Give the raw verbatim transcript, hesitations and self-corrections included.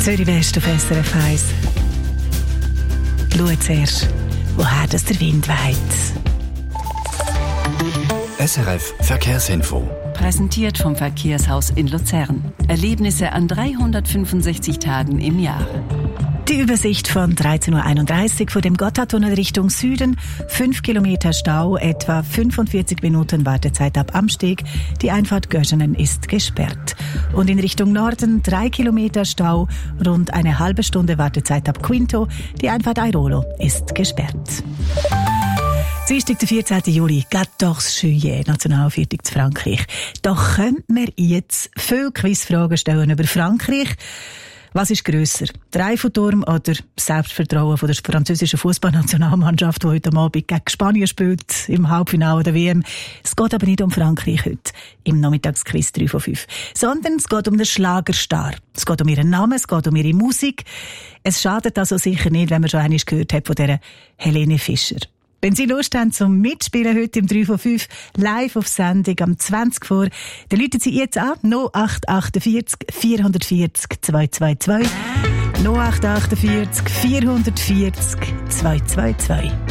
Zürich West auf S R F eins. Schau zuerst, woher das der Wind weht. S R F Verkehrsinfo. Präsentiert vom Verkehrshaus in Luzern. Erlebnisse an dreihundertfünfundsechzig Tagen im Jahr. Die Übersicht von dreizehn Uhr einunddreißig vor dem Gotthardtunnel Richtung Süden. fünf Kilometer Stau, etwa fünfundvierzig Minuten Wartezeit ab Amsteg. Die Einfahrt Göschenen ist gesperrt. Und in Richtung Norden drei Kilometer Stau, rund eine halbe Stunde Wartezeit ab Quinto. Die Einfahrt Airolo ist gesperrt. Dienstag, der vierzehnten Juli, quatorze juillet, Nationalviertel zu Frankreich. Doch könnte man jetzt viele Quizfragen stellen über Frankreich. Was ist grösser? Der Eiffelturm oder das Selbstvertrauen von der französischen Fußballnationalmannschaft, die heute Abend gegen Spanien spielt, im Halbfinale der W M? Es geht aber nicht um Frankreich heute, im Nachmittagsquiz drei von fünf, sondern es geht um den Schlagerstar. Es geht um ihren Namen, es geht um ihre Musik. Es schadet also sicher nicht, wenn man schon einmal gehört hat von dieser Helene Fischer. Wenn Sie Lust haben zum Mitspielen heute im drei von fünf live auf Sendung am zwanzig vor, dann rufen Sie jetzt an null acht achtundvierzig vierhundertvierzig zweihundertzweiundzwanzig null acht achtundvierzig vierhundertvierzig zweihundertzweiundzwanzig.